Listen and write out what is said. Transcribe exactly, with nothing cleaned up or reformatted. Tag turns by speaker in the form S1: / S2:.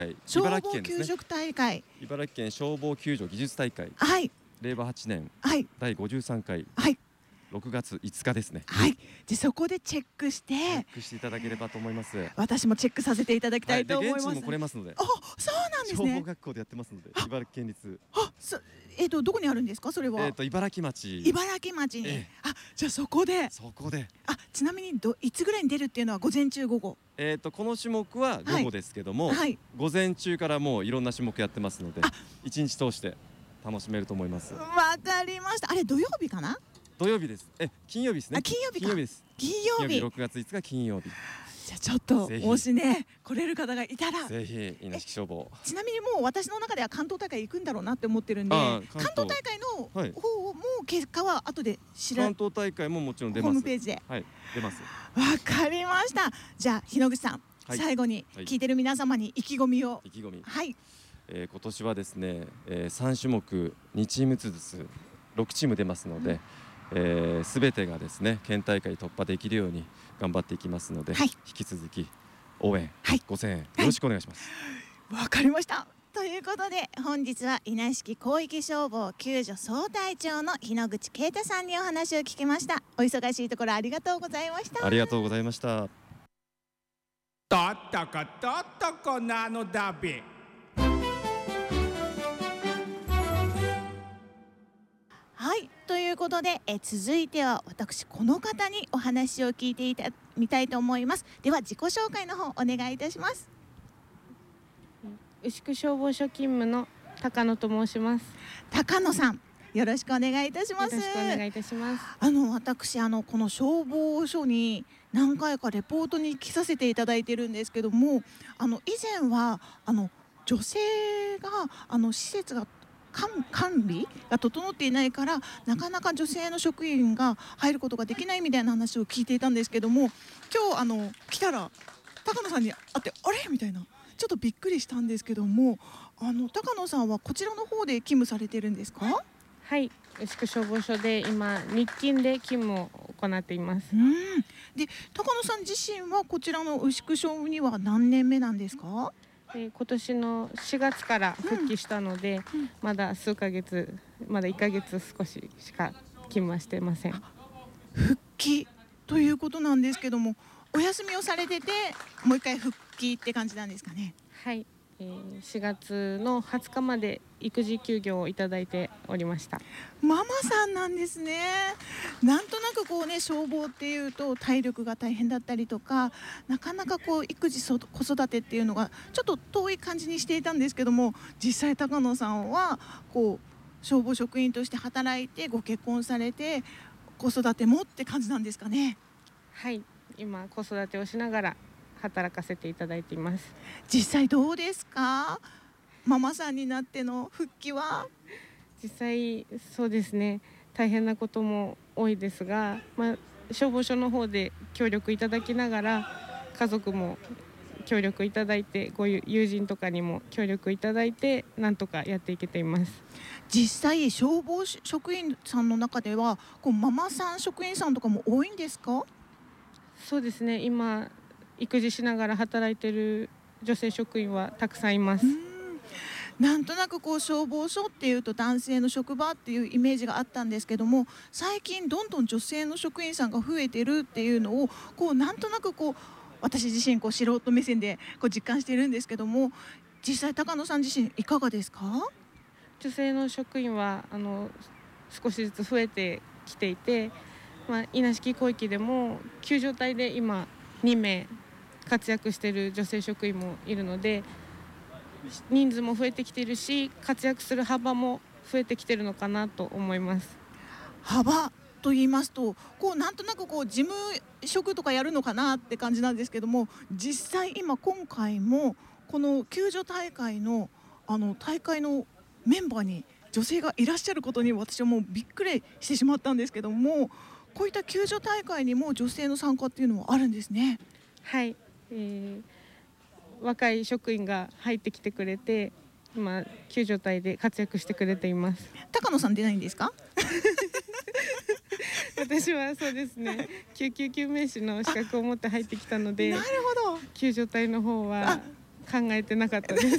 S1: 消
S2: 茨
S1: 防救
S2: 城県ですね。
S1: 助大会、
S2: 茨城県消防救助技術大会、
S1: はい
S2: 令和はちねん
S1: はい
S2: だいごじゅうさんかい、
S1: はい
S2: ろくがついつかですね。
S1: はい。でそこでチェックして、
S2: チェックしていただければと思います。
S1: 私もチェックさせていただきた
S2: はいい、で
S1: と思います。
S2: 現地にも来れますので、
S1: あ、そうなんです
S2: 消防
S1: ね。
S2: 学校でやってますので、
S1: あ
S2: 茨城県立、
S1: あ、そえっ、とどこにあるんですか、それは。
S2: えっと茨城町、
S1: 茨城町に。
S2: ええ
S1: あ、じゃあそこで。
S2: そこで、
S1: あ、ちなみにどいつぐらいに出るっていうのは午前中午後。
S2: えっとこの種目は午後ですけども、
S1: はい
S2: 午前中からもういろんな種目やってますので
S1: あ、
S2: 一日通して楽しめると思います。
S1: わかりました。あれ土曜日かな。
S2: 土曜日です。え、金曜日ですね。
S1: あ、金曜日か。
S2: 金曜日です。
S1: 金曜日。
S2: 金曜日ろくがついつか金曜日。
S1: じゃあちょっと
S2: ぜひ
S1: もしね来れる方がいたら。
S2: ぜひ稲敷消防。
S1: ちなみにもう私の中では関東大会行くんだろうなって思ってるんで、
S2: ああ
S1: 関
S2: 関東
S1: 東大会の
S2: はい
S1: 方も結果は後で知ら
S2: 関東大会ももちろん出
S1: ホー
S2: ます。
S1: ムページで。
S2: はい、出ます。
S1: わかりました。じゃあ日野口さん、
S2: はい
S1: 最後に
S2: はい
S1: 聞いてる皆様に意気込みを。
S2: 意気込み。
S1: はい
S2: えー今年はですね、えーさん種目にチームずつろくチーム出ますので、すべ、てがですね県大会突破できるように頑張っていきますので、
S1: はい
S2: 引き続き応援、
S1: はい
S2: ご声援よろしくお願いします。
S1: わかりました。ということで本日は稲敷広域消防救助総隊長の日野口啓太さんにお話を聞きました。お忙しいところありがとうございました。
S2: ありがとうございました。
S3: とっとことっとこなのだべ。
S1: はい、ということでえ続いては私この方にお話を聞いていたみたいと思います。では自己紹介の方お願いいたします。
S4: 牛久消防署勤務の高野と申します。
S1: 高野さん、よろしくお願いいたします。
S4: よろしくお願いいたします。
S1: あの私あのこの消防署に何回かレポートに来させていただいてるんですけども、あの以前はあの女性があの施設が管管理が整っていないからなかなか女性の職員が入ることができないみたいな話を聞いていたんですけども、今日あの来たら高野さんに会ってあれみたいなちょっとびっくりしたんですけども、あの高野さんはこちらの方で勤務されてるんですか？
S4: はい、牛久消防署で今日勤で勤務を行っています。
S1: うんで高野さん自身はこちらの牛久署には何年目なんですか？
S4: で今年のしがつから復帰したので、
S1: うんうん
S4: まだ数ヶ月、まだいっかげつ少ししか勤務はしてません。
S1: 復帰ということなんですけども、お休みをされててもう一回復帰って感じなんですかね？
S4: はい、えーしがつのはつかまで育児休業をいただいておりました。
S1: ママさんなんですね。なんとなくこうね消防っていうと体力が大変だったりとか、なかなかこう育児そ子育てっていうのがちょっと遠い感じにしていたんですけども、実際高野さんはこう消防職員として働いてご結婚されて子育てもって感じなんですかね？
S4: はい、今子育てをしながら働かせていただいています。
S1: 実際どうですか？ママさんになっての復帰は。
S4: 実際そうですね、大変なことも多いですが、まあ、消防署の方で協力いただきながら家族も協力いただいてご友人とかにも協力いただいてなんとかやっていけています。
S1: 実際消防職員さんの中ではこうママさん職員さんとかも多いんですか？
S4: そうですね、今育児しながら働いている女性職員はたくさんいます。
S1: なんとなくこう消防署っていうと男性の職場っていうイメージがあったんですけども、最近どんどん女性の職員さんが増えてるっていうのをこうなんとなくこう私自身こう素人目線でこう実感しているんですけども、実際高野さん自身いかがですか？
S4: 女性の職員はあの少しずつ増えてきていて、まあ、稲敷広域でも救助隊で今にめい活躍している女性職員もいるので、人数も増えてきているし活躍する幅も増えてきているのかなと思います。
S1: 幅と言いますとこうなんとなくこう事務職とかやるのかなって感じなんですけども、実際今今回もこの救助大会のあの大会のメンバーに女性がいらっしゃることに私はもうびっくりしてしまったんですけども、こういった救助大会にも女性の参加っていうのはあるんですね。
S4: はい、えー若い職員が入ってきてくれて今救助隊で活躍してくれています。
S1: 高野さん出ないんですか？
S4: 私はそうですね、救急救命士の資格を持って入ってきたので、
S1: なるほど。
S4: 救助隊の方は考えてなかったです